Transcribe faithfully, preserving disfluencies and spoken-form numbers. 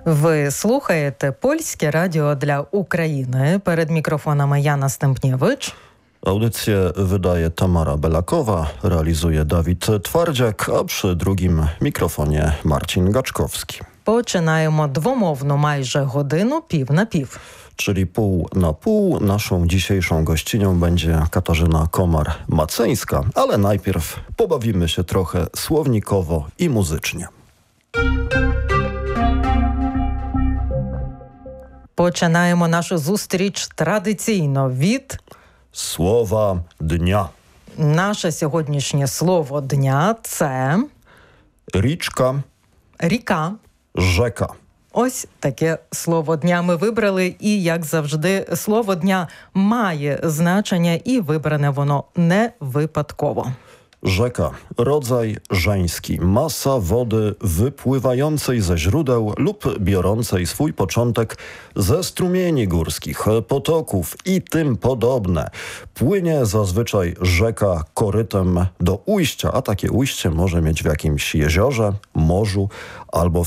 Ви слухаєте Польське радіо для України. Перед мікрофонами Jana Stępniewicz. Audycję wydaje Tamara Belakowa, realizuje Dawid Twardziak, a przy drugim mikrofonie Marcin Gaczkowski. Починаємо двомовну майже годину пів на пів. Czyli pół na pół. Naszą dzisiejszą gościnią będzie Katarzyna Komar-Maceńska, ale najpierw pobawimy się trochę słownikowo i muzycznie. Починаємо нашу зустріч традиційно від Słowa dnia. Наше сьогоднішнє слово дня – це Річка, ріка. rzeka. Ось таке слово дня ми вибрали, і, як завжди, слово дня має значення, і вибране воно не випадково. Rzeka. Rodzaj żeński. Masa wody wypływającej ze źródeł lub biorącej swój początek ze strumieni górskich, potoków i tym podobne. Płynie zazwyczaj rzeka korytem do ujścia, a takie ujście może mieć w jakimś jeziorze, morzu albo w